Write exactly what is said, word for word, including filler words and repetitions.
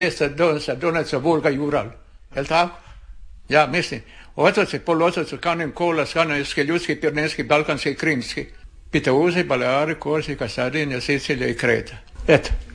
sa Dunaca, Volga, Jural. Jel tako? Ja mislim. Otoci, poluotoci, Kanin, Kola, Skanijski, Ljudski, Pirnenski, Balkanski i Krimski. Pitauzi, Baleari, Korsika, Sardinija, Sicilija i Kreta. Eto.